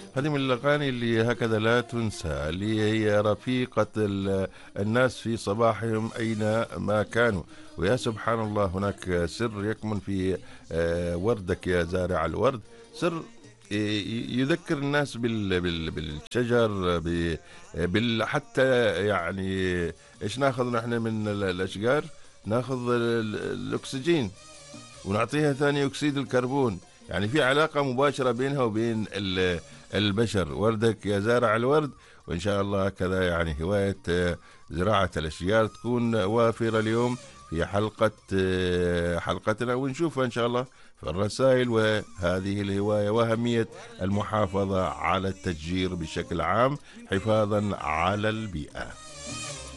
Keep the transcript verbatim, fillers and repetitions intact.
هذه من الأغاني اللي هكذا لا تنسى، اللي هي رفيقة ال- الناس في صباحهم أينما كانوا. ويا سبحان الله، هناك سر يكمن في آه، وردك يا زارع الورد. سر ي- يذكر الناس بال بال بالشجر، ب- بال حتى يعني ايش ناخذ نحن من ال- الاشجار؟ ناخذ ال- ال- الاكسجين، ونعطيها ثاني أكسيد الكربون. يعني في علاقة مباشرة بينها وبين ال- البشر. وردك يا زارع الورد. وإن شاء الله كذا يعني هواية آه، زراعة الأشجار تكون وافرة اليوم في حلقة آه، حلقتنا، ونشوفها إن شاء الله في الرسائل. وهذه الهواية وأهمية المحافظة على التشجير بشكل عام حفاظا على البيئة.